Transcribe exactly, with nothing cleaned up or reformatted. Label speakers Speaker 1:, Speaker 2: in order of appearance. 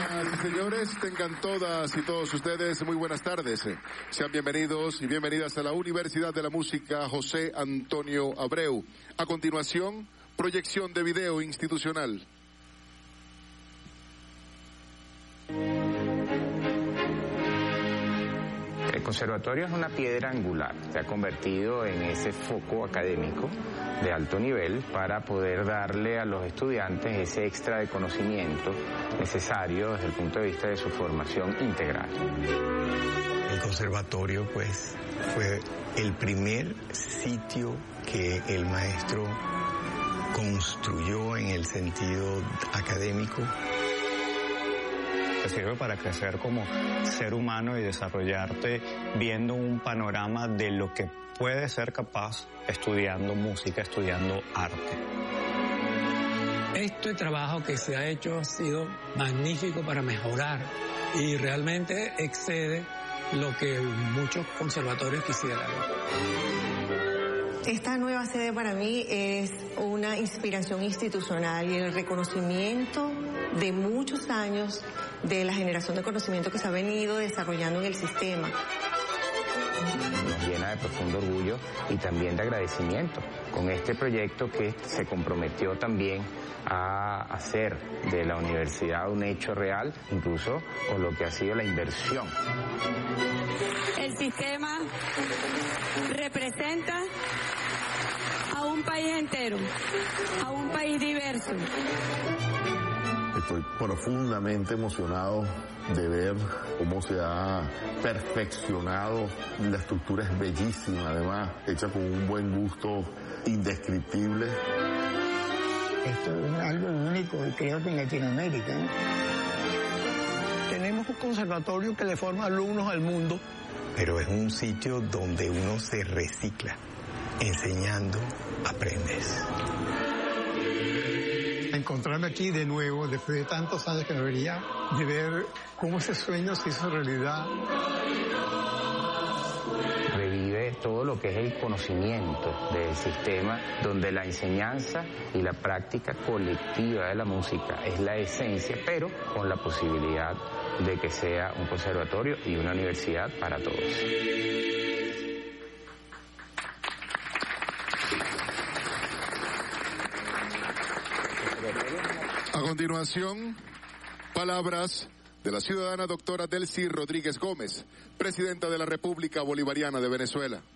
Speaker 1: Señoras y señores, tengan todas y todos ustedes muy buenas tardes. Sean bienvenidos y bienvenidas a la Universidad de la Música José Antonio Abreu. A continuación, proyección de video institucional.
Speaker 2: El conservatorio es una piedra angular, se ha convertido en ese foco académico de alto nivel para poder darle a los estudiantes ese extra de conocimiento necesario desde el punto de vista de su formación integral.
Speaker 3: El conservatorio, pues, fue el primer sitio que el maestro construyó en el sentido académico.
Speaker 4: Te sirve para crecer como ser humano y desarrollarte viendo un panorama de lo que puedes ser capaz estudiando música, estudiando arte.
Speaker 5: Este trabajo que se ha hecho ha sido magnífico para mejorar y realmente excede lo que muchos conservatorios quisieran.
Speaker 6: Esta nueva sede para mí es una inspiración institucional y el reconocimiento de muchos años de la generación de conocimiento que se ha venido desarrollando en el sistema.
Speaker 2: Nos llena de profundo orgullo y también de agradecimiento con este proyecto que se comprometió también a hacer de la universidad un hecho real, incluso con lo que ha sido la inversión.
Speaker 7: El sistema representa a un país entero, a un país diverso.
Speaker 8: Estoy profundamente emocionado de ver cómo se ha perfeccionado. La estructura es bellísima, además, hecha con un buen gusto indescriptible.
Speaker 9: Esto es algo único, creo que en Latinoamérica, ¿eh?
Speaker 10: Tenemos un conservatorio que le forma alumnos al mundo.
Speaker 3: Pero es un sitio donde uno se recicla. Enseñando, aprendes.
Speaker 10: Encontrarme aquí de nuevo, después de tantos años que no venía, de ver cómo ese sueño se hizo realidad.
Speaker 2: Revive todo lo que es el conocimiento del sistema, donde la enseñanza y la práctica colectiva de la música es la esencia, pero con la posibilidad de que sea un conservatorio y una universidad para todos.
Speaker 1: A continuación, palabras de la ciudadana doctora Delcy Rodríguez Gómez, presidenta de la República Bolivariana de Venezuela.